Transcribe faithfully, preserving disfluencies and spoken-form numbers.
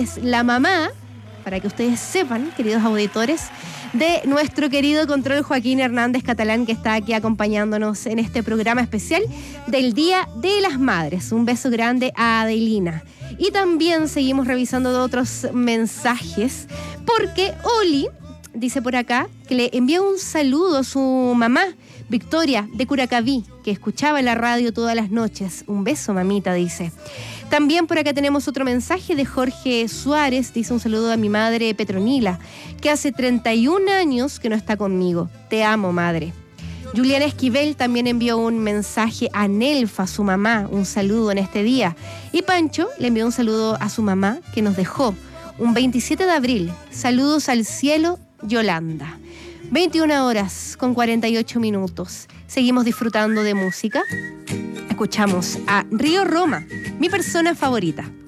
es la mamá, para que ustedes sepan, queridos auditores, de nuestro querido control Joaquín Hernández Catalán, que está aquí acompañándonos en este programa especial del Día de las Madres. Un beso grande a Adelina. Y también seguimos revisando otros mensajes, porque Oli dice por acá que le envía un saludo a su mamá, Victoria, de Curacaví, que escuchaba en la radio todas las noches. Un beso, mamita, dice. También por acá tenemos otro mensaje de Jorge Suárez. Dice un saludo a mi madre Petronila, que hace treinta y un años que no está conmigo. Te amo, madre. Juliana Esquivel también envió un mensaje a Nelfa, su mamá. Un saludo en este día. Y Pancho le envió un saludo a su mamá, que nos dejó un veintisiete de abril. Saludos al cielo, Yolanda. veintiuna horas con cuarenta y ocho minutos. Seguimos disfrutando de música. Escuchamos a Río Roma, mi persona favorita.